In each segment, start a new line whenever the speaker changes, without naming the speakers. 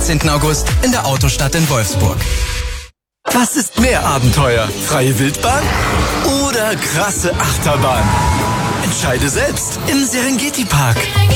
19. August in der Autostadt in Wolfsburg. Was ist mehr Abenteuer? Freie Wildbahn oder krasse Achterbahn? Entscheide selbst im Serengeti Park.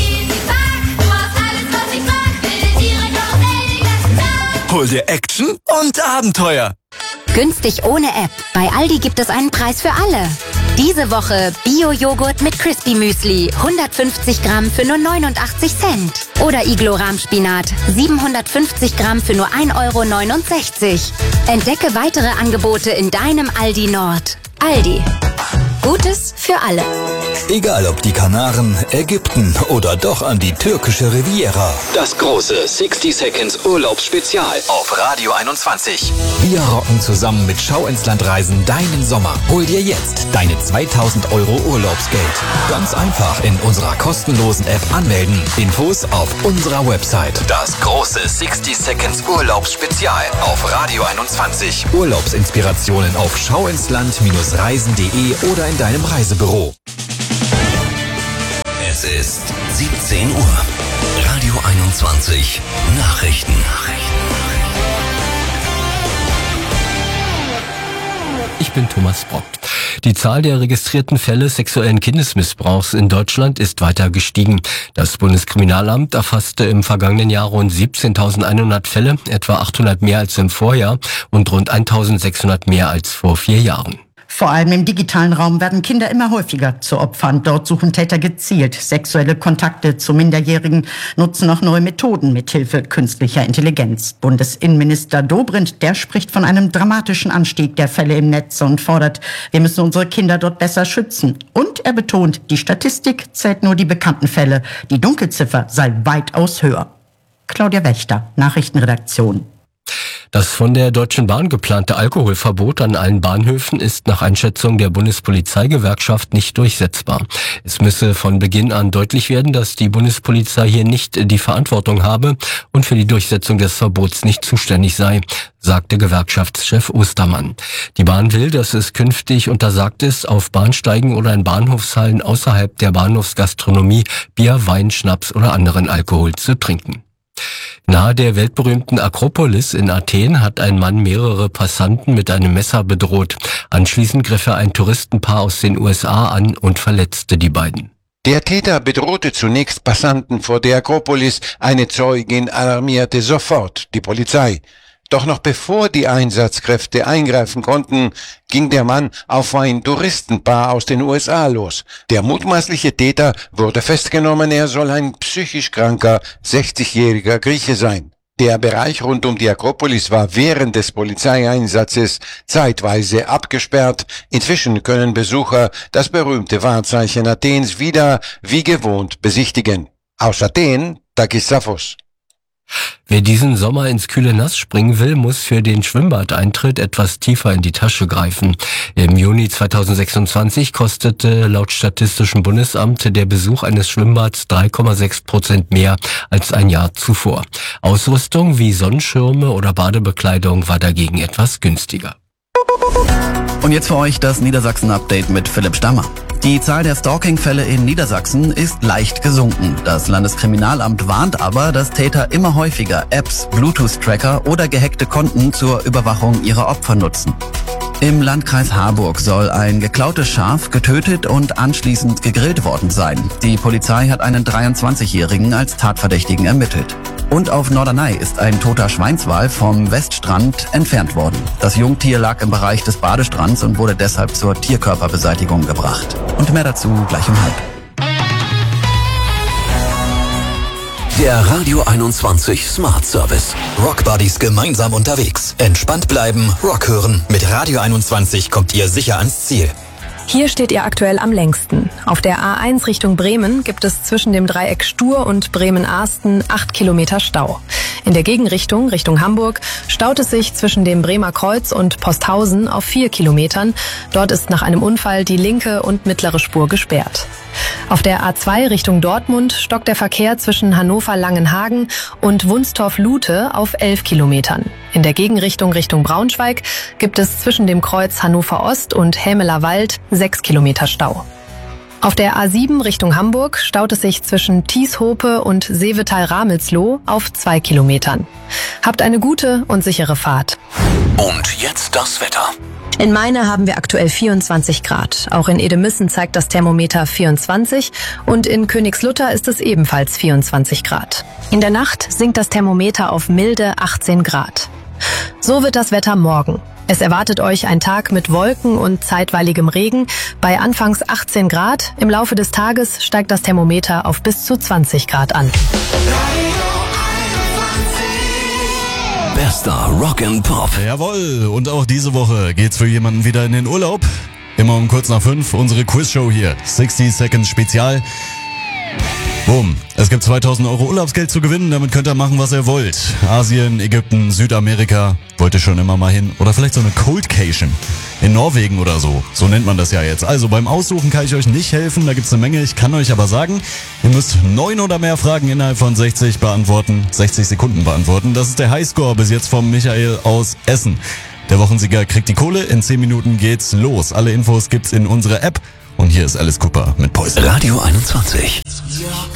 Hol dir Action und Abenteuer.
Günstig ohne App. Bei Aldi gibt es einen Preis für alle. Diese Woche Bio-Joghurt mit Crispy Müsli, 150 Gramm für nur 89 Cent. Oder Iglo-Rahmspinat, 750 Gramm für nur 1,69 €. Entdecke weitere Angebote in deinem Aldi Nord. Aldi. Gutes für alle.
Egal ob die Kanaren, Ägypten oder doch an die türkische Riviera.
Das große 60 Seconds Urlaubsspezial auf Radio 21.
Wir rocken zusammen mit Schau ins Land Reisen deinen Sommer. Hol dir jetzt deine 2.000 € Urlaubsgeld. Ganz einfach in unserer kostenlosen App anmelden. Infos auf unserer Website.
Das große 60 Seconds Urlaubsspezial auf Radio 21.
Urlaubsinspirationen auf schauinsland-reisen.de oder in deinem Reisebüro.
Es ist 17 Uhr. Radio 21 Nachrichten.
Ich bin Thomas Brock. Die Zahl der registrierten Fälle sexuellen Kindesmissbrauchs in Deutschland ist weiter gestiegen. Das Bundeskriminalamt erfasste im vergangenen Jahr rund 17.100 Fälle, etwa 800 mehr als im Vorjahr und rund 1.600 mehr als vor 4 Jahren.
Vor allem im digitalen Raum werden Kinder immer häufiger zu Opfern. Dort suchen Täter gezielt sexuelle Kontakte zu Minderjährigen, nutzen auch neue Methoden mithilfe künstlicher Intelligenz. Bundesinnenminister Dobrindt, der spricht von einem dramatischen Anstieg der Fälle im Netz und fordert, wir müssen unsere Kinder dort besser schützen. Und er betont, die Statistik zählt nur die bekannten Fälle. Die Dunkelziffer sei weitaus höher. Claudia Wächter, Nachrichtenredaktion.
Das von der Deutschen Bahn geplante Alkoholverbot an allen Bahnhöfen ist nach Einschätzung der Bundespolizeigewerkschaft nicht durchsetzbar. Es müsse von Beginn an deutlich werden, dass die Bundespolizei hier nicht die Verantwortung habe und für die Durchsetzung des Verbots nicht zuständig sei, sagte Gewerkschaftschef Ostermann. Die Bahn will, dass es künftig untersagt ist, auf Bahnsteigen oder in Bahnhofshallen außerhalb der Bahnhofsgastronomie Bier, Wein, Schnaps oder anderen Alkohol zu trinken. Nahe der weltberühmten Akropolis in Athen hat ein Mann mehrere Passanten mit einem Messer bedroht. Anschließend griff er ein Touristenpaar aus den USA an und verletzte die beiden.
Der Täter bedrohte zunächst Passanten vor der Akropolis. Eine Zeugin alarmierte sofort die Polizei. Doch noch bevor die Einsatzkräfte eingreifen konnten, ging der Mann auf ein Touristenpaar aus den USA los. Der mutmaßliche Täter wurde festgenommen, er soll ein psychisch kranker 60-jähriger Grieche sein. Der Bereich rund um die Akropolis war während des Polizeieinsatzes zeitweise abgesperrt. Inzwischen können Besucher das berühmte Wahrzeichen Athens wieder wie gewohnt besichtigen. Aus Athen, Takis Safos.
Wer diesen Sommer ins kühle Nass springen will, muss für den Schwimmbadeintritt etwas tiefer in die Tasche greifen. Im Juni 2026 kostete laut Statistischem Bundesamt der Besuch eines Schwimmbads 3,6% mehr als ein Jahr zuvor. Ausrüstung wie Sonnenschirme oder Badebekleidung war dagegen etwas günstiger.
Und jetzt für euch das Niedersachsen-Update mit Philipp Stammer. Die Zahl der Stalking-Fälle in Niedersachsen ist leicht gesunken. Das Landeskriminalamt warnt aber, dass Täter immer häufiger Apps, Bluetooth-Tracker oder gehackte Konten zur Überwachung ihrer Opfer nutzen. Im Landkreis Harburg soll ein geklautes Schaf getötet und anschließend gegrillt worden sein. Die Polizei hat einen 23-Jährigen als Tatverdächtigen ermittelt. Und auf Norderney ist ein toter Schweinswal vom Weststrand entfernt worden. Das Jungtier lag im Bereich des Badestrands und wurde deshalb zur Tierkörperbeseitigung gebracht. Und mehr dazu gleich um 12:30.
Der Radio 21 Smart Service.
Rock Buddies gemeinsam unterwegs. Entspannt bleiben, Rock hören. Mit Radio 21 kommt ihr sicher ans Ziel.
Hier steht ihr aktuell am längsten. Auf der A1 Richtung Bremen gibt es zwischen dem Dreieck Stur und Bremen-Arsten 8 Kilometer Stau. In der Gegenrichtung, Richtung Hamburg, staut es sich zwischen dem Bremer Kreuz und Posthausen auf 4 Kilometern. Dort ist nach einem Unfall die linke und mittlere Spur gesperrt. Auf der A2 Richtung Dortmund stockt der Verkehr zwischen Hannover-Langenhagen und Wunstorf-Lute auf 11 Kilometern. In der Gegenrichtung Richtung Braunschweig gibt es zwischen dem Kreuz Hannover Ost und Hämeler Wald 6 Kilometer Stau. Auf der A7 Richtung Hamburg staut es sich zwischen Tieshope und Seevetal-Ramelsloh auf 2 Kilometern. Habt eine gute und sichere Fahrt.
Und jetzt das Wetter.
In Meine haben wir aktuell 24 Grad. Auch in Edemissen zeigt das Thermometer 24 und in Königslutter ist es ebenfalls 24 Grad. In der Nacht sinkt das Thermometer auf milde 18 Grad. So wird das Wetter morgen. Es erwartet euch ein Tag mit Wolken und zeitweiligem Regen bei anfangs 18 Grad. Im Laufe des Tages steigt das Thermometer auf bis zu 20 Grad an.
Bester Rock and Pop.
Jawohl, und auch diese Woche geht's für jemanden wieder in den Urlaub. Immer um kurz nach 5 unsere Quizshow hier. 60 Seconds Spezial. Boom. Es gibt 2.000 Euro Urlaubsgeld zu gewinnen, damit könnt ihr machen, was ihr wollt. Asien, Ägypten, Südamerika, wollt ihr schon immer mal hin. Oder vielleicht so eine Coldcation in Norwegen oder so. So nennt man das ja jetzt. Also beim Aussuchen kann ich euch nicht helfen, da gibt's eine Menge. Ich kann euch aber sagen, ihr müsst 9 oder mehr Fragen innerhalb von 60 Sekunden beantworten. Das ist der Highscore bis jetzt vom Michael aus Essen. Der Wochensieger kriegt die Kohle, in 10 Minuten geht's los. Alle Infos gibt's in unserer App. Und hier ist Alice Cooper mit Poison.
Radio 21.